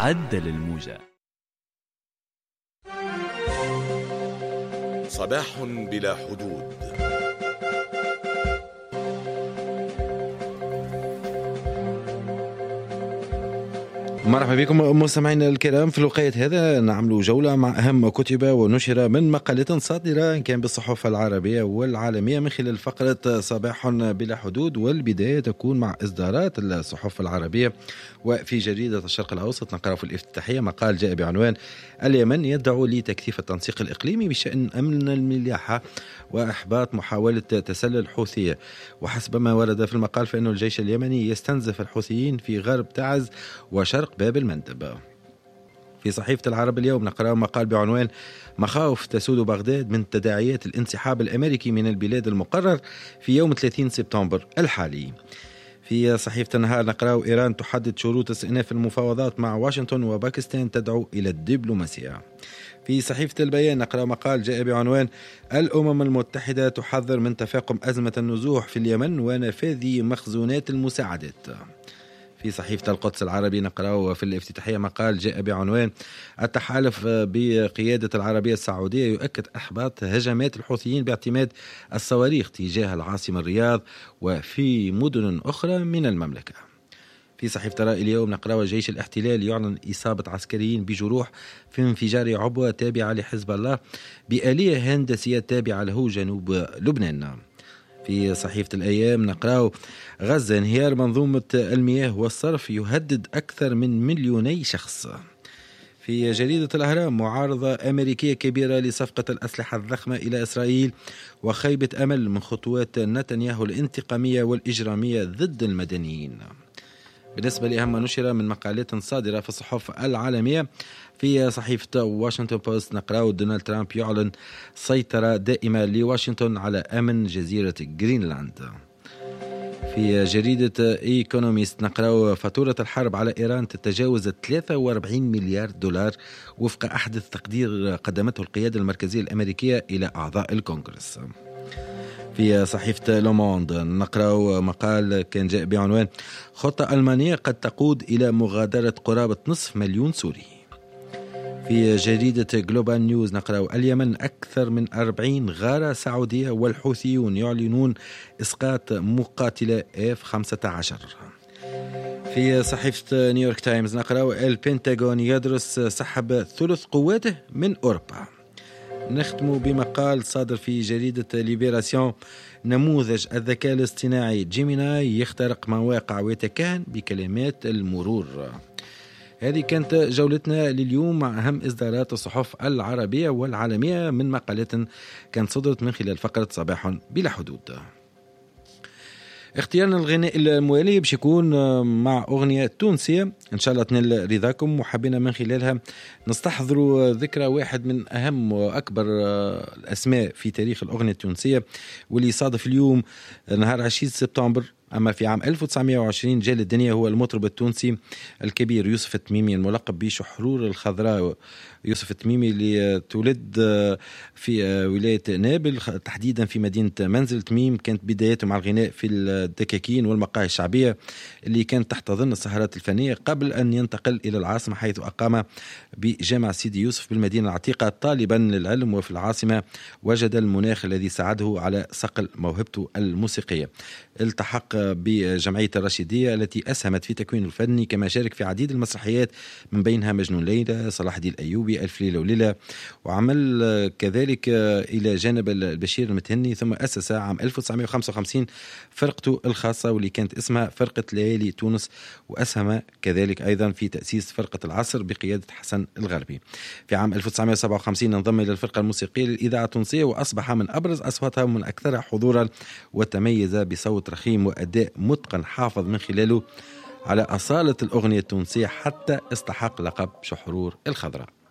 معدل الموجة. صباح بلا حدود. مرحبا بكم مستمعينا الكرام. في الوقت هذا نعمل جولة مع أهم كتب ونشر من مقالات صادرة إن كان بالصحف العربية والعالمية من خلال فقرة صباح بلا حدود، والبداية تكون مع إصدارات الصحف العربية. وفي جريدة الشرق الأوسط نقرأ في الافتتاحية مقال جاء بعنوان اليمن يدعو لتكثيف التنسيق الإقليمي بشأن أمن الملاحة وإحباط محاولة تسلل الحوثية. وحسب ما ورد في المقال فإن الجيش اليمني يستنزف الحوثيين في غرب تعز وشرق باب المندب. في صحيفة العرب اليوم نقرأ مقال بعنوان مخاوف تسود بغداد من تداعيات الانسحاب الأمريكي من البلاد المقرر في يوم 30 سبتمبر الحالي. في صحيفة النهار نقرأ إيران تحدد شروط استئناف المفاوضات مع واشنطن وباكستان تدعو إلى الدبلوماسية. في صحيفة البيان نقرأ مقال جاء بعنوان الأمم المتحدة تحذر من تفاقم أزمة النزوح في اليمن ونفاذ مخزونات المساعدات. في صحيفة القدس العربي نقرأ في الافتتاحية مقال جاء بعنوان التحالف بقيادة العربية السعودية يؤكد إحباط هجمات الحوثيين باعتماد الصواريخ تجاه العاصمة الرياض وفي مدن أخرى من المملكة. في صحيفة رأي اليوم نقرأ جيش الاحتلال يعلن إصابة عسكريين بجروح في انفجار عبوة تابعة لحزب الله بآلية هندسية تابعة له جنوب لبنان. في صحيفة الأيام نقرأ غزة انهيار منظومة المياه والصرف يهدد أكثر من 2,000,000 شخص. في جريدة الأهرام معارضة أمريكية كبيرة لصفقة الأسلحة الضخمة إلى إسرائيل وخيبة أمل من خطوات نتنياهو الانتقامية والإجرامية ضد المدنيين. بالنسبة لأهم نشرة من مقالات صادرة في الصحف العالمية في صحيفة واشنطن بوست نقرأ دونالد ترامب يعلن سيطرة دائمة لواشنطن على أمن جزيرة جرينلاند. في جريدة ايكونوميست نقرأ فاتورة الحرب على إيران تتجاوز 43 مليار دولار وفق أحدث تقدير قدمته القيادة المركزية الأمريكية إلى أعضاء الكونغرس. في صحيفة لوموند نقرأ مقال كان جاء بعنوان خطة ألمانية قد تقود إلى مغادرة قرابة 500,000 سوري. في جريدة جلوبال نيوز نقرأ اليمن أكثر من 40 غارة سعودية والحوثيون يعلنون إسقاط مقاتلة F-15. في صحيفة نيويورك تايمز نقرأ البنتاغون يدرس سحب ثلث قواته من أوروبا. نختم بمقال صادر في جريدة ليبراسيون نموذج الذكاء الاصطناعي جيميناي يخترق مواقع ويتكهن بكلمات المرور. هذه كانت جولتنا لليوم مع أهم إصدارات الصحف العربية والعالمية من مقالات كانت صدرت من خلال فقرة صباح بلا حدود. اختيارنا الغناء الموالي باش يكون مع أغنية تونسية إن شاء الله تنال رضاكم، وحبينا من خلالها نستحضروا ذكرى واحد من أهم وأكبر الأسماء في تاريخ الأغنية التونسية واللي صادف اليوم نهار 20 سبتمبر. أما في عام 1920 جال الدنيا هو المطرب التونسي الكبير يوسف التميمي الملقب بشحرور الخضراء. يوسف التميمي اللي تولد في ولاية نابل تحديدا في مدينة منزل تميم. كانت بدايته مع الغناء في الدكاكين والمقاهي الشعبية اللي كانت تحتضن السهرات الفنية قبل أن ينتقل إلى العاصمة حيث أقام بجامع سيدي يوسف بالمدينة العتيقة طالبا للعلم. وفي العاصمة وجد المناخ الذي ساعده على صقل موهبته الموسيقية. التحق بجمعية الرشيدية التي أسهمت في تكوينه الفني، كما شارك في عديد المسرحيات من بينها مجنون ليلى، صلاح الدين الأيوبي، ألف ليلة وليلة، وعمل كذلك إلى جانب البشير المتهني. ثم أسس عام 1955 فرقته الخاصة واللي كانت اسمها فرقة ليالي تونس، وأسهم كذلك أيضا في تأسيس فرقة العصر بقيادة حسن الغربي. في عام 1957 انضم إلى الفرقة الموسيقية للإذاعة التونسية وأصبح من أبرز أصواتها ومن أكثرها حضورا، وتميز بصوت رخيم وأداء متقن حافظ من خلاله على أصالة الأغنية التونسية حتى استحق لقب شحرور الخضراء.